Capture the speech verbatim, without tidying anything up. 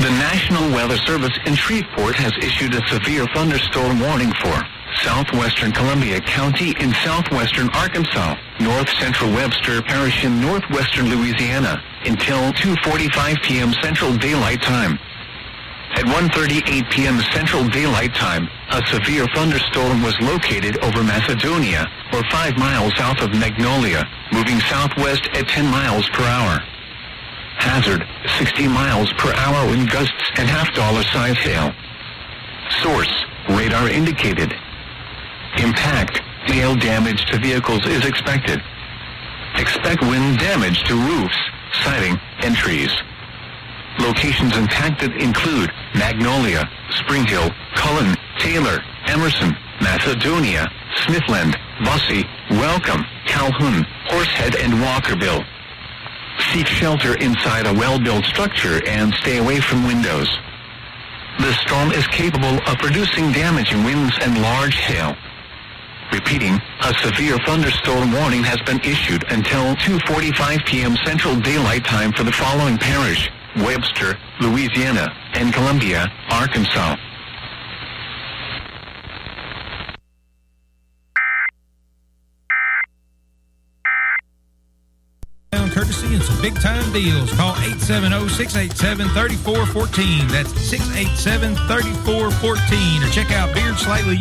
The National Weather Service in Shreveport has issued a severe thunderstorm warning for southwestern Columbia County in southwestern Arkansas, north central Webster Parish in northwestern Louisiana until two forty-five p.m. Central Daylight Time. At one thirty-eight p.m. Central Daylight Time, a severe thunderstorm was located over Macedonia, or five miles south of Magnolia, moving southwest at ten miles per hour. Hazard, sixty miles per hour wind gusts and half-dollar size hail. Source, radar indicated. Impact, hail damage to vehicles is expected. Expect wind damage to roofs, siding, and trees. Locations impacted include Magnolia, Spring Hill, Cullen, Taylor, Emerson, Macedonia, Smithland, Bussey, Welcome, Calhoun, Horsehead, and Walkerville. Seek shelter inside a well-built structure and stay away from windows. The storm is capable of producing damaging winds and large hail. Repeating, a severe thunderstorm warning has been issued until two forty-five p.m. Central Daylight Time for the following parish: Webster, Louisiana, and Columbia, Arkansas. Courtesy and some big-time deals. Call eight seven zero, six eight seven, three four one four. That's six eight seven, three four one four. Or check out Beard Slightly